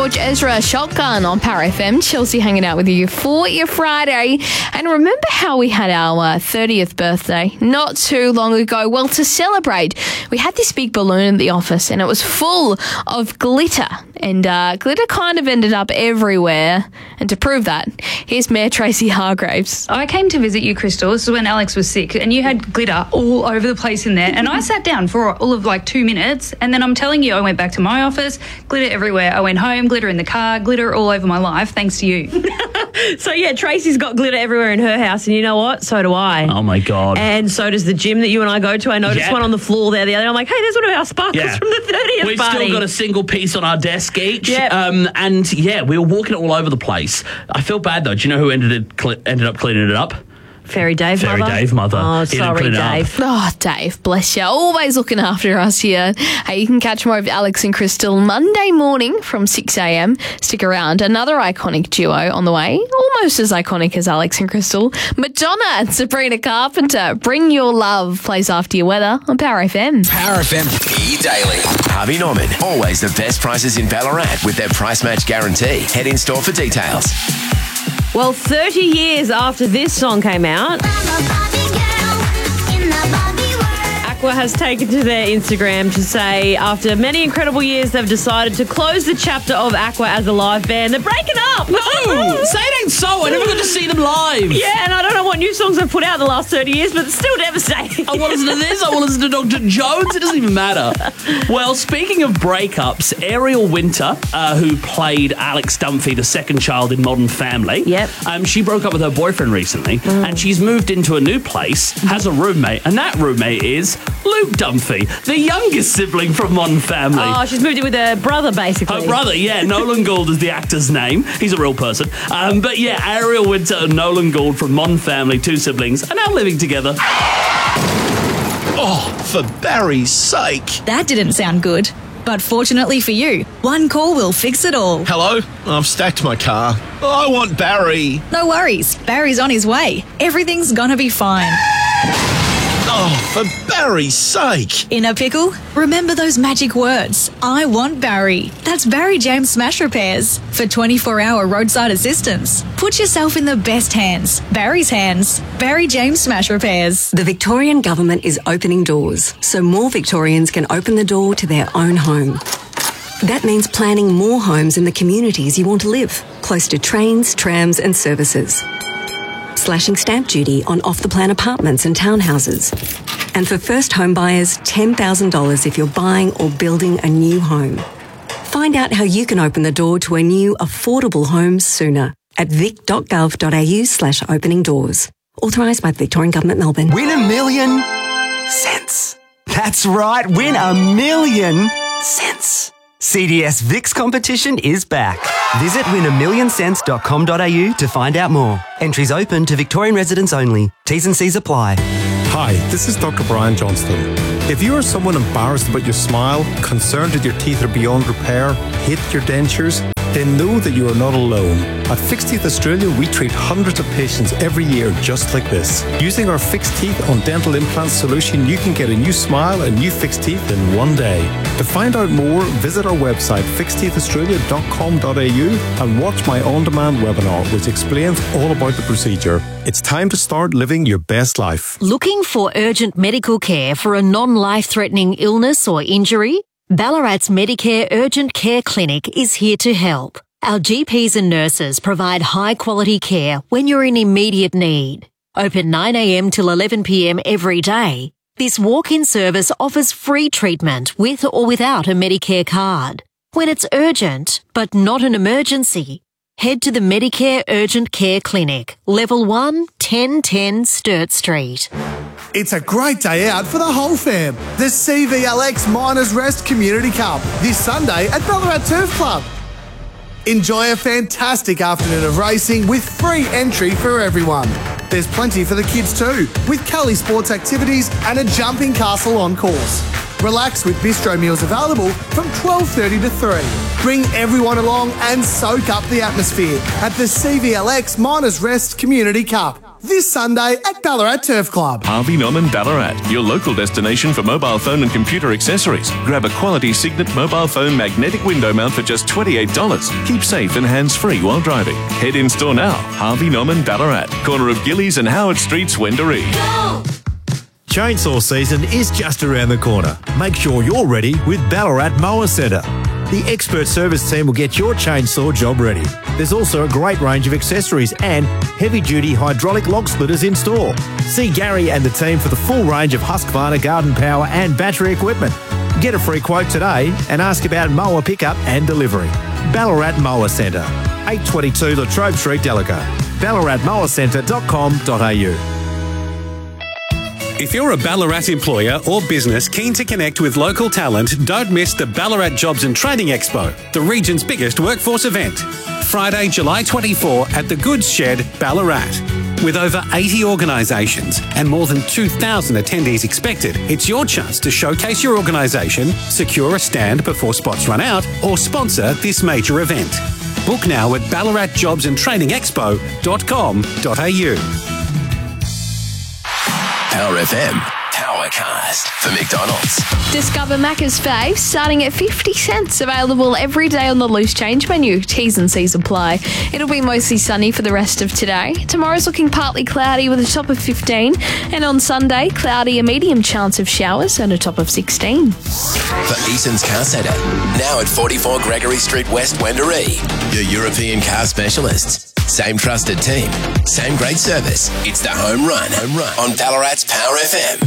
George Ezra, Shotgun on Power FM. Chelsea hanging out with you for your Friday. And remember how we had our 30th birthday not too long ago? Well, to celebrate, we had this big balloon at the office and it was full of glitter. And glitter kind of ended up everywhere. And to prove that, here's Mayor Tracy Hargraves. I came to visit you, Crystal. This is when Alex was sick, and you had glitter all over the place in there. And I sat down for all of like 2 minutes, and then I'm telling you, I went back to my office, glitter everywhere. I went home, glitter in the car, glitter all over my life, thanks to you. So, yeah, Tracy's got glitter everywhere in her house, and you know what? So do I. Oh, my God. And so does the gym that you and I go to. I noticed one on the floor there the other day. I'm like, hey, there's one of our sparkles from the 30th We've party. still got a single piece on our desk each. Yep. And, we were walking it all over the place. I feel bad, though. Do you know who ended up cleaning it up? Fairy Dave Fairy mother. Dave mother. Oh, He didn't sorry, clean it up. Dave. Oh, Dave, bless you. Always looking after us here. Hey, you can catch more of Alex and Crystal Monday morning from 6 a.m. Stick around. Another iconic duo on the way. Almost as iconic as Alex and Crystal. Madonna and Sabrina Carpenter. Bring Your Love plays after your weather on Power FM. Power FM Daily. Harvey Norman. Always the best prices in Ballarat with their price match guarantee. Head in store for details. Well, 30 years after this song came out, Aqua has taken to their Instagram to say after many incredible years they've decided to close the chapter of Aqua as a live band. They're breaking up! No! Say it ain't so. I never got to see them live. Yeah, and I don't know what new songs they've put out in the last 30 years, but it's still devastating. I want to listen to this. I want to listen to Dr. Jones. It doesn't even matter. Well, speaking of breakups, Ariel Winter, who played Alex Dunphy, the second child in Modern Family, she broke up with her boyfriend recently, and she's moved into a new place, has a roommate, and that roommate is Luke Dunphy, the youngest sibling from Modern Family. Oh, she's moved in with her brother, basically. Her brother, yeah. Nolan Gould is the actor's name. He's a real person. But yeah, Ariel Winter and Nolan Gould from Modern Family, two siblings, are now living together. Oh, for Barry's sake. That didn't sound good. But fortunately for you, one call will fix it all. Hello? I've stacked my car. I want Barry. No worries. Barry's on his way. Everything's gonna be fine. Oh, for Barry's sake. In a pickle? Remember those magic words. I want Barry. That's Barry James Smash Repairs. For 24-hour roadside assistance. Put yourself in the best hands. Barry's hands. Barry James Smash Repairs. The Victorian Government is opening doors so more Victorians can open the door to their own home. That means planning more homes in the communities you want to live, close to trains, trams and services. Slashing stamp duty on off-the-plan apartments and townhouses. And for first home buyers, $10,000 if you're buying or building a new home. Find out how you can open the door to a new, affordable home sooner at vic.gov.au/opening doors. Authorised by the Victorian Government, Melbourne. Win $1 million cents. That's right, win $1 million cents. CDS VIX competition is back. Visit win1millioncents.com.au to find out more. Entries open to Victorian residents only. T's and C's apply. Hi, this is Dr. Brian Johnston. If you are someone embarrassed about your smile, concerned that your teeth are beyond repair, hate your dentures, then know that you are not alone. At Fixed Teeth Australia, we treat hundreds of patients every year just like this. Using our Fixed Teeth on Dental Implants solution, you can get a new smile and new fixed teeth in one day. To find out more, visit our website fixedteethaustralia.com.au and watch my on-demand webinar, which explains all about the procedure. It's time to start living your best life. Looking for urgent medical care for a non-life-threatening illness or injury? Ballarat's Medicare Urgent Care Clinic is here to help. Our GPs and nurses provide high-quality care when you're in immediate need. Open 9 a.m. till 11 p.m. every day. This walk-in service offers free treatment with or without a Medicare card. When it's urgent, but not an emergency, head to the Medicare Urgent Care Clinic, Level 1, 1010 Sturt Street. It's a great day out for the whole fam. The CVLX Miners Rest Community Cup this Sunday at Ballarat Turf Club. Enjoy a fantastic afternoon of racing with free entry for everyone. There's plenty for the kids too, with Kelly sports activities and a jumping castle on course. Relax with bistro meals available from 12:30 to 3. Bring everyone along and soak up the atmosphere at the CVLX Miners Rest Community Cup. this Sunday at Ballarat Turf Club. Harvey Norman Ballarat, your local destination for mobile phone and computer accessories. Grab a quality Signet mobile phone magnetic window mount for just $28. Keep safe and hands-free while driving. Head in store now. Harvey Norman Ballarat, corner of Gillies and Howard Streets, Wendouree. Chainsaw season is just around the corner. Make sure you're ready with Ballarat Mower Centre. The expert service team will get your chainsaw job ready. There's also a great range of accessories and heavy-duty hydraulic log splitters in store. See Gary and the team for the full range of Husqvarna garden power and battery equipment. Get a free quote today and ask about mower pickup and delivery. Ballarat Mower Centre, 822 Latrobe Street, Delago. ballaratmowercentre.com.au. If you're a Ballarat employer or business keen to connect with local talent, don't miss the Ballarat Jobs and Training Expo, the region's biggest workforce event. Friday, July 24 at the Goods Shed, Ballarat. With over 80 organisations and more than 2,000 attendees expected, it's your chance to showcase your organisation, secure a stand before spots run out, or sponsor this major event. Book now at ballaratjobsandtrainingexpo.com.au. Power FM, Powercast for McDonald's. Discover Macca's fave starting at 50 cents. Available every day on the loose change menu. T's and C's apply. It'll be mostly sunny for the rest of today. Tomorrow's looking partly cloudy with a top of 15. And on Sunday, cloudy, a medium chance of showers and a top of 16. For Eason's Car Centre, now at 44 Gregory Street West, Wendouree. Your European car specialists. Same trusted team, same great service. It's the home run on Ballarat's Power FM.